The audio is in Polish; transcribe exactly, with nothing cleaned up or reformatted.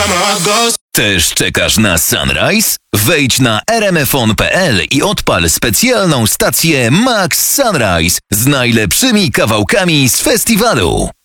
where my heart goes. Też czekasz na Sunrise? Wejdź na r m f on kropka p l i odpal specjalną stację Max Sunrise z najlepszymi kawałkami z festiwalu.